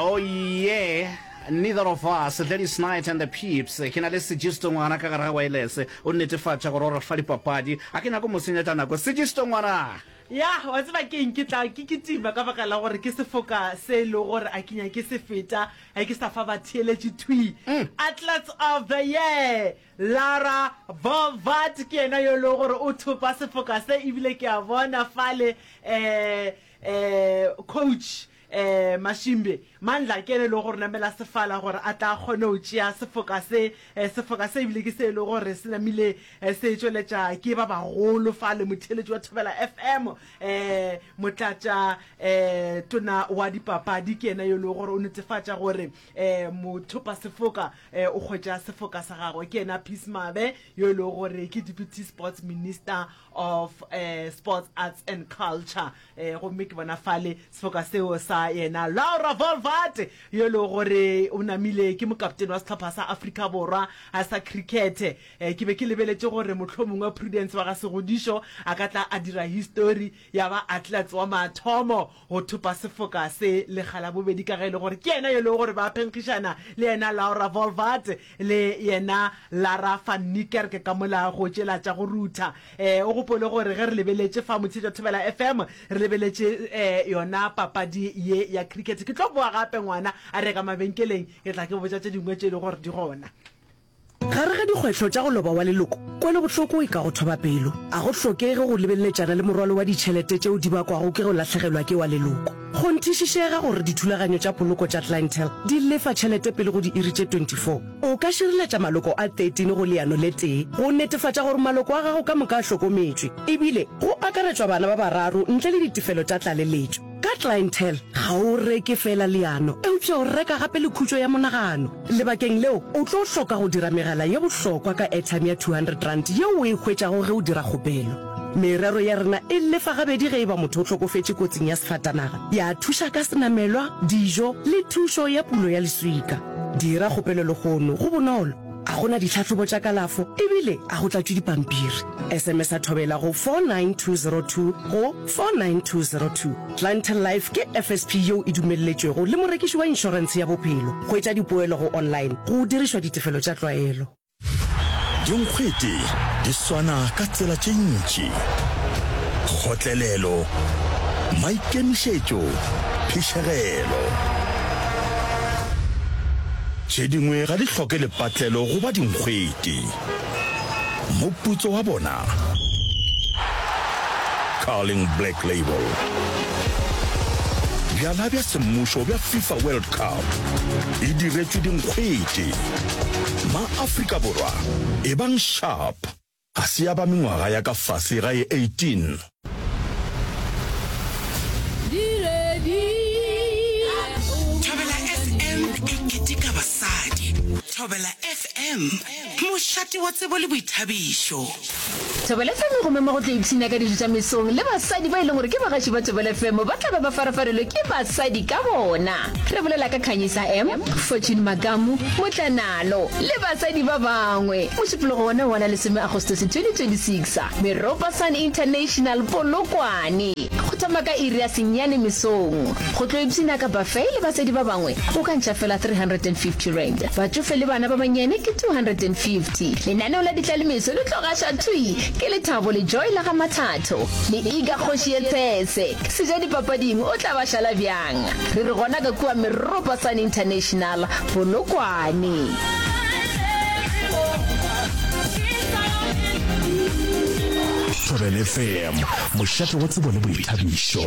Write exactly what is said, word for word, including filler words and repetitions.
Oh yeah, neither of us, that is Night and the Peeps. Ke na le sejisto ngwana ka gare ga wireless o netefatsa gore o re fa dipapadi a ke na go mo senyetsa nako sejisto ngwana. Ya wa tseba ke eng ke tla ke kitima ka baka la gore ke se foka se le gore a kinya ke se feta a ke sa fa ba theletše twi Athletes of the Year Lara Volvat ke ena yo le gore o thopa se foka se ebile ke a bona fale eh eh coach eh Mashimbe mandla ke le gore namela sefala gore a tla gone o tšea sefoka se sefoka se ibile ke se le gore se namile se tšweletša ke ba bagolo fa le motheletši wa Thobela F M eh motlatša eh tona wa dipapadi ke ena yo le gore o netefatša gore eh mothopa sefoka eh o khotša sefoka sa gagwe ke ena Peace Mabe yo le gore ke Deputy Sports Minister of eh Sports Arts and Culture eh go mme ke bona fale sefoka seo sa yena Laura Volvat yo le gore o namile ke mo captain wa setlhopha sa Africa Borwa a sa cricket eh ke be ke lebeletse gore motlhomongwe Prudence wa ga Segodišo a ka tla a dira history ya ba athletes wa mathomo go thopa sefoka se le gala bobedi ka ga ile gore ke ena yo le gore ba penkishana le ena Laura Volvat le yena Lara van Niekerk ka mola go tšela tša go ruta eh o gopole gore ge re lebeletse fa motšhetša Thobela F M re lebeletse eh yona papadi ye ya cricket ke tlo boa gape ngwana a reka mabenkeleng ke tla ke botsa tše dingwe tše le gore di gona gare ga dikgwetlho tša go loba wa leloko kwele bohloko e ka go thoba pelo a go hlokege go lebeletšana le morwalo wa ditšhelete tšeo di bakwago ke go latlhegelwa ke wa leloko go nthišišega gore dithulaganyo tša poloko tša clientele di lefa tšhelete pele go di iri tše twenty-four o ka širiletša maloko a thirteen go leano le tee go netefatša gore maloko a gago ka moka a hlokometšwe ebile go akaretšwa bana ba bararo ntle le ditefelo tša tlaleletšo ka clientele ga o reke fela leano eupša o reka gape le khutšo ya monagano lebakeng leo o tlo hloka go dira megala ye bohlokwa ka airtime ya two hundred rand yeo o e hwetšago ge o dira kgopelo merero ya rena e lefa gabedi ge e ba motho o tlhokofetše kotsing ya sefatanaga ya thuša ka senamelwa dijo le thušo ya pulo ya leswika dira kgopelo le gono go bonolo a gona ditlhatlhobo tša kalafo ebile a go tlatšwe dipampiri sms a thobela go four nine two zero two go four nine two zero two clientele life ke F S P yeo e dumelletšwego le morekiši wa inšorense ya bophelo go etša dipoelo go online go dirišwa ditefelo tša tlwaelo dinkgwete di swana ka tsela tše ntši kgotlelelo maikemišetšo phišegelo tše dingwe ga di hloke lepatlelo go ba dinkgwete moputso wa bona Carling Black Label bjala bja semmušo bja FIFA World Cup e diretšwe dinkgwete ma-Afrika Borwa e bang sharp ga se ya ba mengwaga ya ka fase ga e eighteen Thobela F M mošate wa tsebo le boithabišo Thobela F M go mema go tla ipsina ka dijo tša mesong le basadi ba ileng gore ke bagaši ba Thobela F M ba tla ba farafarelwe ke basadi ka bona re bolela ka Khanyisa M Fortune Magamu Motlanalo le basadi ba bangwe mošupologo wona wana le some Agostose twenty twenty-six Meropa Sun International Polokwane go tama ka iri ya senyane mesong go tlo ipsina ka buffet le basadi ba bangwe o ka ntša fela three hundred fifty rand batsofe le bana ba banyane ke two hundred fifty lenaneo la ditlalemeso le tlogaša thui ke Lethabo le Joy la ga Mathato le Iga Khoshietsese se ja dipapading o tla ba šala bjang re re gona ka kua Meropa Sun International Polokwane Thobela F M mošate wa tsebo le boithabišo